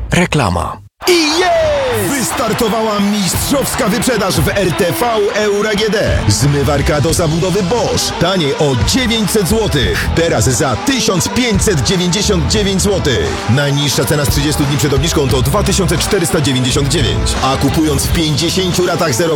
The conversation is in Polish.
Reklama. I jest! Wystartowała mistrzowska wyprzedaż w RTV Euro AGD. Zmywarka do zabudowy Bosch. Taniej o 900 zł. Teraz za 1599 zł. Najniższa cena z 30 dni przed obniżką to 2499. A kupując w 50 ratach 0%